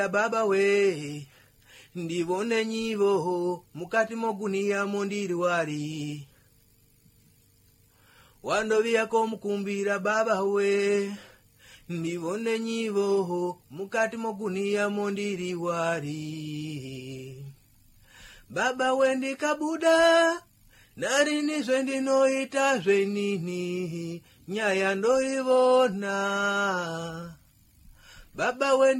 Baba we ndivone nyivo mukati mogunia mondiri wali wandoviyako mukumbira baba we ndivone nyivo mukati mogunia mondiri wali baba we ndikabuda narini zwendinoita zvenini nyaya ndoivona baba we